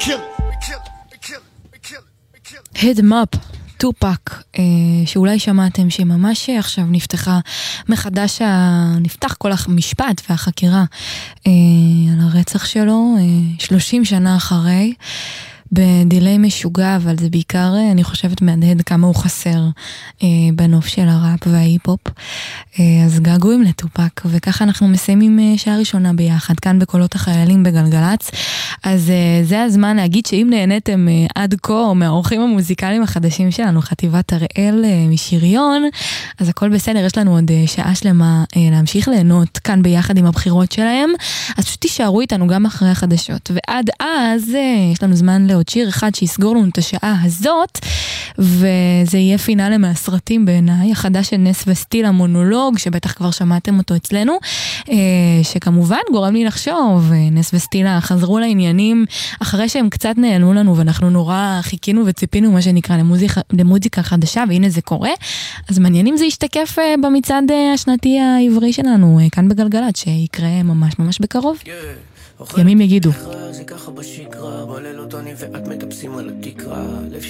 Hit 'em up, טופק, שאולי שמעתם שממש עכשיו נפתח כל המשפט והחקירה על הרצח שלו, 30 שנה אחרי, בדילי משוגע, אבל זה בעיקר, אני חושבת, מהדהד כמה הוא חסר בנוף של הראפ וההיפ-הופ. אז געגועים לטופק, וככה אנחנו מסיימים שעה ראשונה ביחד, כאן בקולות החיילים בגלגלץ. אז זה הזמן להגיד שאם נהניתם עד כה מהאורחים המוזיקליים החדשים שלנו, חטיבת הראל משריון, אז הכל בסדר, יש לנו עוד שעה שלמה להמשיך ליהנות כאן ביחד עם הבחירות שלהם, אז פשוט תישארו איתנו גם אחרי החדשות, ועד אז יש לנו זמן לעוד שיר אחד שיסגור לנו את השעה הזאת, וזה יהיה פינאלה מהסרטים בעיניי, החדש של נס וסטיל, המונולוג, שבטח כבר שמעתם אותו אצלנו, שכמובן גורם לי לחשוב, נס וסטילה חזרו לעניינים, אחרי שהם קצת נעלמו לנו, ואנחנו נורא חיכינו וציפינו, מה שנקרא, למוזיקה חדשה, והנה זה קורה, אז מעניינים זה ישתקף במצעד השנתי העברי שלנו, כאן בגלגלת, שיקרה ממש ממש בקרוב. ימים יגידו. זה ככה בשגרה, בלילות אני ואת מטפסים על התקרה, לב